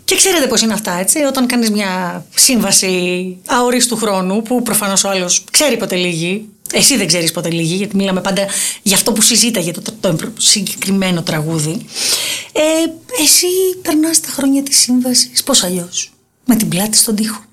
Και ξέρετε πώς είναι αυτά, έτσι, όταν κάνεις μια σύμβαση αορίστου χρόνου, που προφανώς ο άλλος ξέρει πότε λύγει, εσύ δεν ξέρεις πότε λύγει, γιατί μιλάμε πάντα για αυτό που συζήταγε το συγκεκριμένο τραγούδι. Εσύ περνάς τα χρόνια της σύμβασης, πώς αλλιώς, με την πλάτη στον τοίχο.